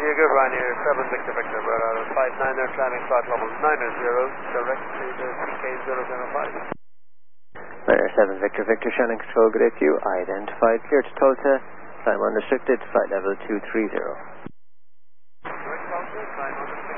you're good, Ryanair 7 Victor Victor, we're out of 59 there, climbing flight level 90, direct to the CK005. Ryanair 7 Victor Victor, Shannon Control, good day to you. Identified, clear to Tulsa, climb unrestricted, flight level 230. Direct Tulsa, climb unrestricted.